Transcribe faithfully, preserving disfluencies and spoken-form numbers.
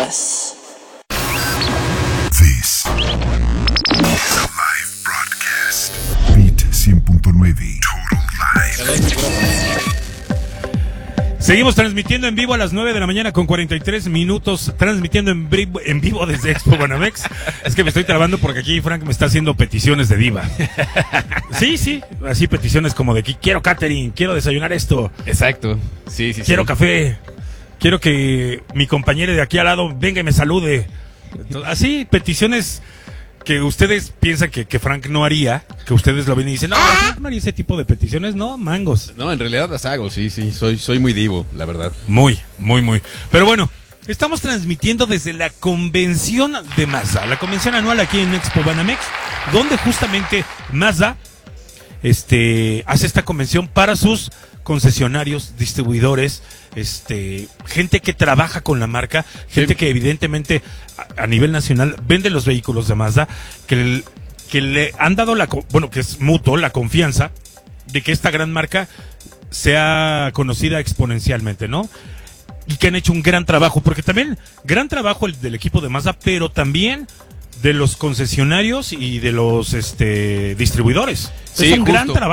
Podcast. This is a live broadcast. Beat cien punto nueve. Total Live. Seguimos transmitiendo en vivo a las nueve de la mañana con cuarenta y tres minutos, transmitiendo en, bri- en vivo desde Expo Banamex. Es que me estoy trabando porque aquí Frank me está haciendo peticiones de diva. Sí, sí, así peticiones como de que quiero catering, quiero desayunar esto. Exacto, sí, sí, Quiero sí. café, quiero que mi compañero de aquí al lado venga y me salude. Así, peticiones que ustedes piensan que, que Frank no haría, que ustedes lo ven y dicen, no, Frank no haría ese tipo de peticiones, no, mangos. No, en realidad las hago, sí, sí, soy, soy muy divo, la verdad. Muy, muy, muy. Pero bueno, estamos transmitiendo desde la convención de Mazda, la convención anual aquí en Expo Banamex, donde justamente Mazda este, hace esta convención para sus concesionarios, distribuidores, este, gente que trabaja con la marca, gente Sí. que evidentemente a, a nivel nacional vende los vehículos de Mazda, que, el- que le han dado la, co- bueno, que es mutuo, la confianza de que esta gran marca sea conocida exponencialmente, ¿no? Y que han hecho un gran trabajo, porque también gran trabajo el del equipo de Mazda, pero también de los concesionarios y de los este distribuidores. Sí, es un gran justo. trabajo.